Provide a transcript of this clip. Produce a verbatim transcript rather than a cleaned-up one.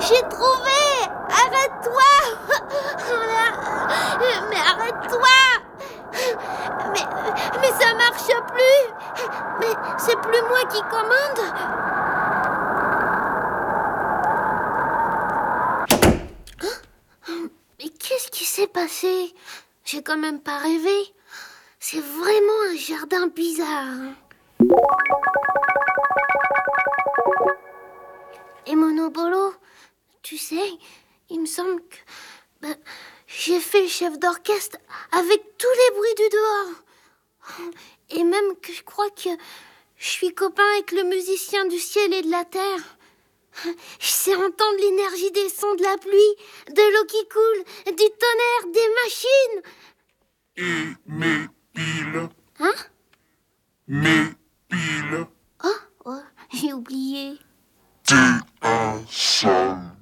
J'ai trouvé! Arrête-toi! Mais arrête-toi! Mais, mais ça marche plus! Mais c'est plus moi qui commande! Mais qu'est-ce qui s'est passé? J'ai quand même pas rêvé. C'est vraiment un jardin bizarre. Et Monobolo, tu sais, il me semble que ben, j'ai fait le chef d'orchestre avec tous les bruits du dehors. Et même que je crois que je suis copain avec le musicien du ciel et de la terre. Je sais entendre l'énergie des sons de la pluie, de l'eau qui coule, du tonnerre, des machines. Et mes piles. Hein? Mes piles. Oh, oh j'ai oublié. T'es un sale